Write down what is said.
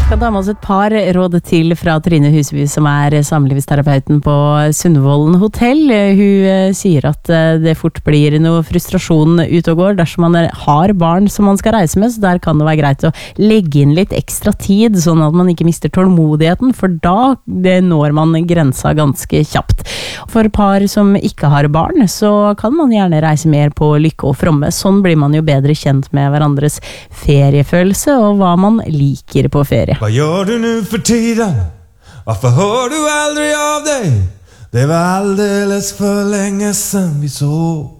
Skal ta med oss et par råd til fra Trine Huseby, som samlivsterapeuten på Sundvolden hotell. Hun sier at det fort blir noe frustrasjon ut og går dersom man har barn som man skal reise med, så der kan det være greit å legge inn litt ekstra tid, sånn at man ikke mister tålmodigheten, for da når man grensa ganske kjapt. For par som ikke har barn, så kan man gjerne reise mer på lykke og fromme. Sånn blir man jo bedre kjent med hverandres feriefølelse og hva man liker på ferie. Vad gör du nu för tiden? Varför hör du aldrig av dig? Det var alldeles för länge sedan vi såg.